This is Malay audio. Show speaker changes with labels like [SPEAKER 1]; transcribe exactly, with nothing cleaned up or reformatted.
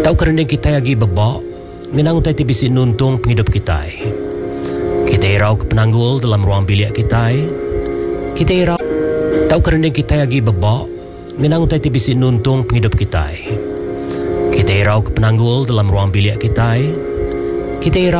[SPEAKER 1] Tau karena kita lagi bebak, ngenang utai tibisi nuntung penghidup kita. Kita irau ke penanggul dalam ruang bilik kita. Kita irau, tau karena kita lagi bebak, ngenang utai tibisi nuntung penghidup kita. Kita irau ke penanggul dalam ruang bilik kita. Kita irau